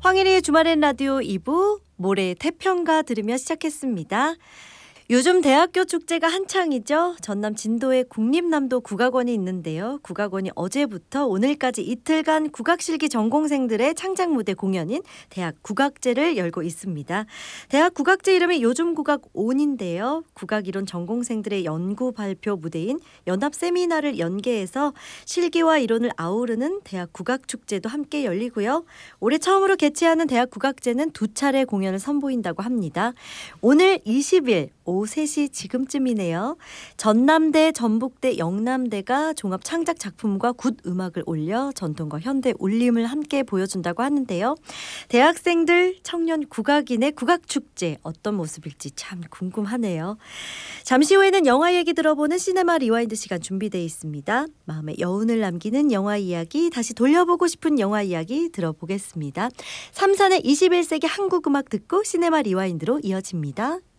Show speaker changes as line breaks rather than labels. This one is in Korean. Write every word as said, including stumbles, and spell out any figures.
황일희의 주말엔 라디오 이 부 모래 태평가 들으며 시작했습니다. 요즘 대학교 축제가 한창이죠. 전남 진도에 국립남도 국악원이 있는데요. 국악원이 어제부터 오늘까지 이틀간 국악실기 전공생들의 창작 무대 공연인 대학 국악제를 열고 있습니다. 대학 국악제 이름이 요즘 국악 온인데요. 국악이론 전공생들의 연구 발표 무대인 연합 세미나를 연계해서 실기와 이론을 아우르는 대학 국악축제도 함께 열리고요. 올해 처음으로 개최하는 대학 국악제는 두 차례 공연을 선보인다고 합니다. 오늘 이십 일 오후 세 시 지금쯤이네요. 전남대, 전북대, 영남대가 종합 창작 작품과 굿 음악을 올려 전통과 현대 울림을 함께 보여준다고 하는데요. 대학생들, 청년 국악인의 국악축제 어떤 모습일지 참 궁금하네요. 잠시 후에는 영화 얘기 들어보는 시네마 리와인드 시간 준비되어 있습니다. 마음에 여운을 남기는 영화 이야기, 다시 돌려보고 싶은 영화 이야기 들어보겠습니다. 삼산의 이십일 세기 한국 음악 듣고 시네마 리와인드로 이어집니다.